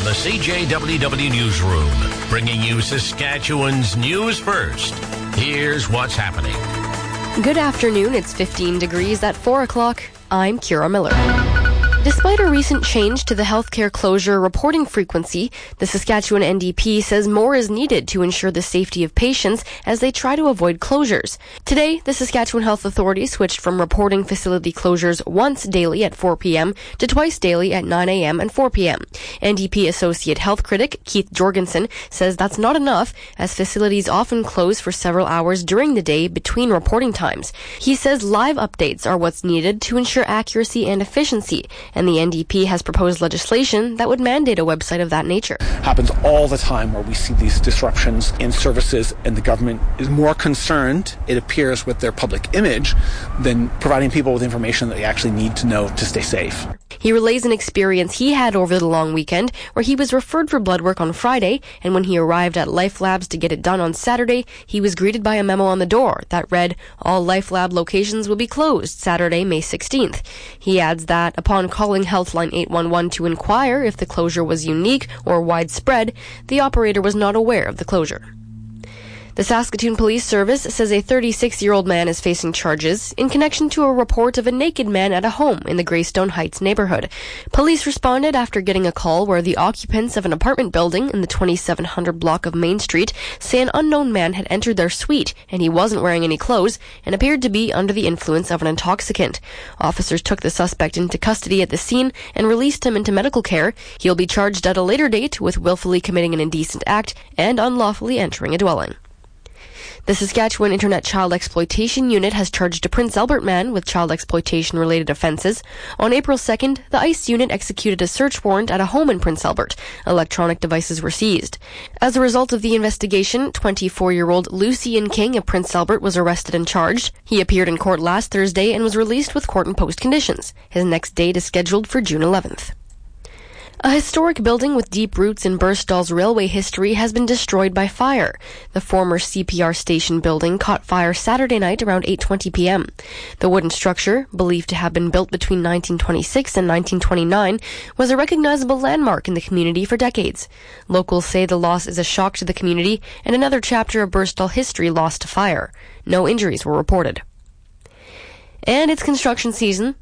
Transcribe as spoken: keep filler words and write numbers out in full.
the C J W W Newsroom, bringing you Saskatchewan's news first. Here's what's happening. Good afternoon. It's fifteen degrees at four o'clock. I'm Kira Miller. Despite a recent change to the healthcare closure reporting frequency, the Saskatchewan N D P says more is needed to ensure the safety of patients as they try to avoid closures. Today, the Saskatchewan Health Authority switched from reporting facility closures once daily at four p.m. to twice daily at nine a.m. and four p.m. N D P Associate Health Critic Keith Jorgensen says that's not enough, as facilities often close for several hours during the day between reporting times. He says live updates are what's needed to ensure accuracy and efficiency, and the N D P has proposed legislation that would mandate a website of that nature. Happens all the time where we see these disruptions in services, and the government is more concerned, it appears, with their public image than providing people with information that they actually need to know to stay safe. He relays an experience he had over the long weekend where he was referred for blood work on Friday, and when he arrived at Life Labs to get it done on Saturday, he was greeted by a memo on the door that read, "All Life Lab locations will be closed Saturday, May sixteenth. He adds that upon calling Healthline eight one one to inquire if the closure was unique or widespread, the operator was not aware of the closure. The Saskatoon Police Service says a thirty-six-year-old man is facing charges in connection to a report of a naked man at a home in the Greystone Heights neighborhood. Police responded after getting a call where the occupants of an apartment building in the twenty-seven hundred block of Main Street say an unknown man had entered their suite and he wasn't wearing any clothes and appeared to be under the influence of an intoxicant. Officers took the suspect into custody at the scene and released him into medical care. He'll be charged at a later date with willfully committing an indecent act and unlawfully entering a dwelling. The Saskatchewan Internet Child Exploitation Unit has charged a Prince Albert man with child exploitation-related offences. On April second, the ICE unit executed a search warrant at a home in Prince Albert. Electronic devices were seized. As a result of the investigation, twenty-four-year-old Lucian King of Prince Albert was arrested and charged. He appeared in court last Thursday and was released with court and post conditions. His next date is scheduled for June eleventh. A historic building with deep roots in Burstall's railway history has been destroyed by fire. The former C P R station building caught fire Saturday night around eight twenty p.m. The wooden structure, believed to have been built between nineteen twenty-six and nineteen twenty-nine, was a recognizable landmark in the community for decades. Locals say the loss is a shock to the community and another chapter of Burstall history lost to fire. No injuries were reported. And it's construction season.